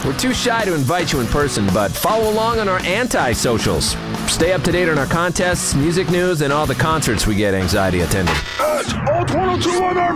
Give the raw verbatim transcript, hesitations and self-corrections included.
We're too shy to invite you in person, but follow along on our anti-socials. Stay up to date on our contests, music news, and all the concerts we get anxiety attending. It's Alt one oh two on our